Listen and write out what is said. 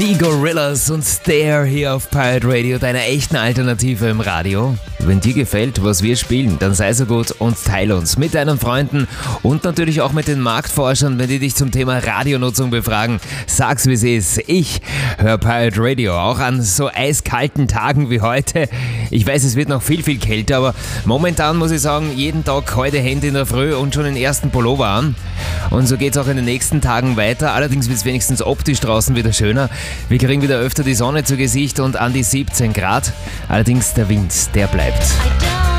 Die Gorillas und Stare hier auf Pirate Radio, deiner echten Alternative im Radio. Wenn dir gefällt, was wir spielen, dann sei so gut und teile uns mit deinen Freunden und natürlich auch mit den Marktforschern, wenn die dich zum Thema Radionutzung befragen. Sag's wie es ist, ich höre Pirate Radio, auch an so eiskalten Tagen wie heute. Ich weiß, es wird noch viel, viel kälter, aber momentan muss ich sagen, jeden Tag kalte Hände in der Früh und schon den ersten Pullover an. Und so geht's auch in den nächsten Tagen weiter, allerdings wird es wenigstens optisch draußen wieder schöner. Wir kriegen wieder öfter die Sonne zu Gesicht und an die 17 Grad. Allerdings der Wind, der bleibt.